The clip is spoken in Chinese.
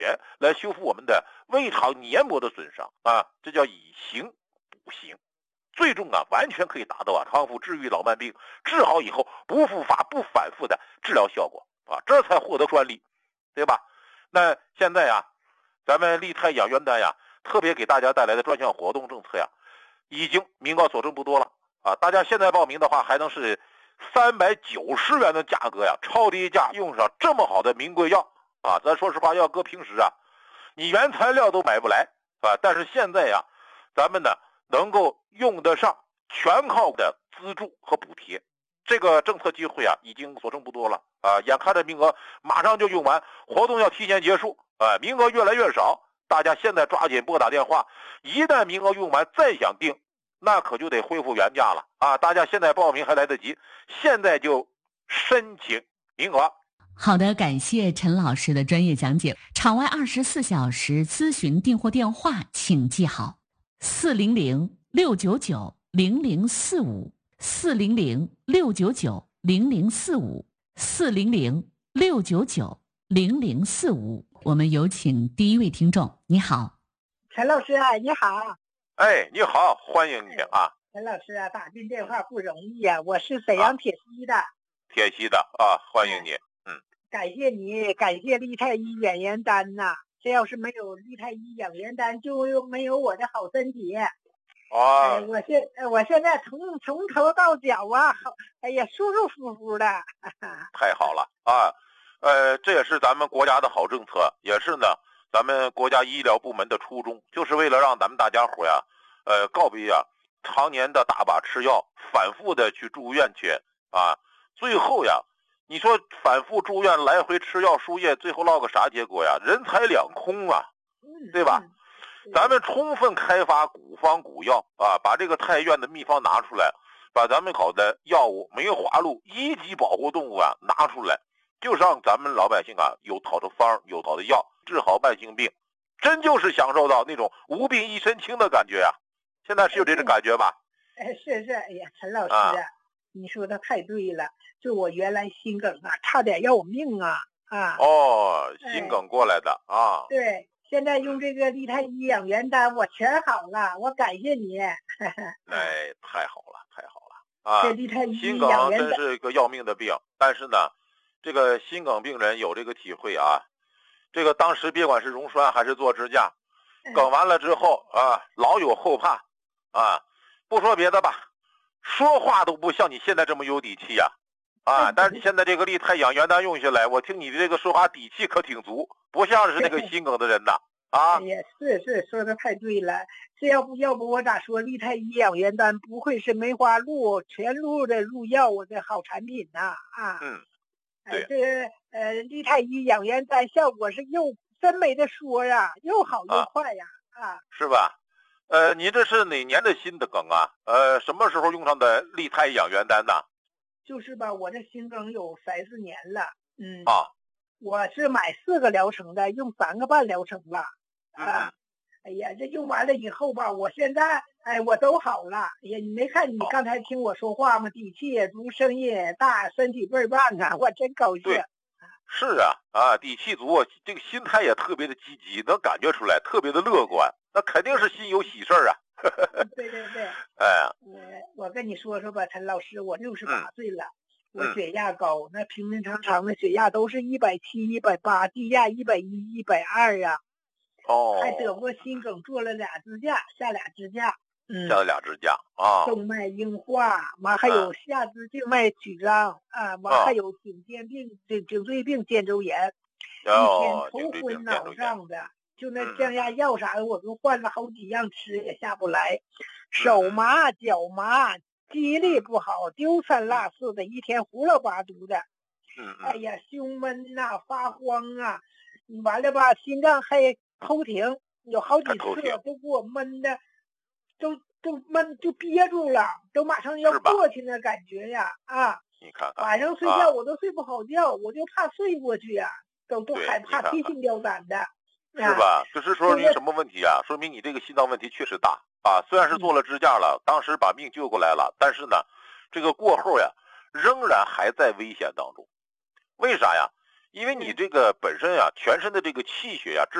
来修复我们的胃肠黏膜的损伤啊，这叫以形补形，最终啊完全可以达到啊康复治愈老慢病，治好以后不复发不反复的治疗效果啊，这才获得专利，对吧？那现在呀，咱们利泰养元丹呀，特别给大家带来的专项活动政策呀，已经名额所剩不多了啊！大家现在报名的话，还能是390元的价格呀，超低价用上这么好的名贵药啊！咱说实话，要搁平时啊，你原材料都买不来啊，但是现在呀，咱们呢能够用得上，全靠的资助和补贴。这个政策机会啊，已经所剩不多了啊！眼看着名额马上就用完，活动要提前结束啊，名额越来越少，大家现在抓紧拨打电话，一旦名额用完再想订，那可就得恢复原价了啊！大家现在报名还来得及，现在就申请名额。 好的，感谢陈老师的专业讲解。场外24小时咨询订货电话请记好，400-699-0045，400-699-0045，400-699-0045。我们有请第一位听众。你好， 陈老师啊，你好。 哎，你好，欢迎你啊。 陈老师啊，打进电话不容易啊，我是沈阳铁西的。 铁西的啊，欢迎你。 感谢你，感谢利泰医养元丹呐。这要是没有利泰医养元丹，就没有我的好身体。我现在从头到脚啊，好，哎呀，舒舒服服的。 太好了啊，这也是咱们国家的好政策，也是呢咱们国家医疗部门的初衷，就是为了让咱们大家伙呀，告别啊常年的大把吃药，反复的去住院去啊，最后呀，你说反复住院来回吃药输液，最后落个啥结果呀？人财两空啊，对吧？咱们充分开发古方古药啊，把这个太院的秘方拿出来，把咱们好的药物梅花鹿一级保护动物啊拿出来，就让咱们老百姓啊有好的方，有好的药，治好慢性病，真就是享受到那种无病一身轻的感觉啊！现在是有这种感觉吧？ 是，哎呀，陈老师啊，你说的太对了，就我原来心梗啊，差点要我命啊！ 哦，心梗过来的啊。 对。现在用这个利泰医养元丹，我全好了，我感谢你。 哎，太好了，太好了啊！ 这利泰医心养元丹梗真是个要命的病，但是呢，这个心梗病人有这个体会啊。这个当时别管是溶栓还是做支架，梗完了之后啊，老有后怕啊。不说别的吧，说话都不像你现在这么有底气呀啊！但是你现在这个利泰养元丹用下来，我听你的这个说话底气可挺足。不像是那个心梗的人呐，啊！ 哎呀，是说的太对了。这要不我咋说利泰医养元丹不愧是梅花鹿全鹿的鹿药的好产品呐啊！ 对， 这个利泰医养元丹效果是又真没得说呀，又好又快呀啊！ 是吧？你这是哪年的心的梗啊？什么时候用上的利泰养元丹呢？ 就是吧，我这心梗有3-4年了，我是买4个疗程的，用3个半疗程了，哎呀，这用完了以后吧，我现在我都好了。哎呀，你没看你刚才听我说话吗？底气也足，声音也大，身体倍儿棒啊！我真高兴。 是啊，底气足，这个心态也特别的积极，能感觉出来，特别的乐观，那肯定是心有喜事啊。 对。我跟你说说吧，陈老师，我68岁了。我血压高，那平平常常的血压都是170、180，低压110、120呀。还得过心梗，做了2支架，下2支架。 下了2支架啊。 动脉硬化，完还有下肢静脉曲张啊，完还有颈椎病、肩周炎，一天头昏脑胀的，就那降压药啥的，我都换了好几样吃也下不来，手麻脚麻。记忆力不好，丢三落四的，一天胡了八嘟的。哎呀，胸闷呐，发慌啊，完了吧，心脏还偷停，有好几次都给我闷的，都闷就憋住了，都马上要过去那感觉呀啊！ 你看看， 晚上睡觉我都睡不好觉，我就怕睡过去呀，都害怕提心吊胆的。 是吧？就是说明什么问题啊？说明你这个心脏问题确实大。虽然是做了支架了，当时把命救过来了，但是呢，这个过后呀，仍然还在危险当中。为啥呀？ 因为你这个本身啊，全身的这个气血呀、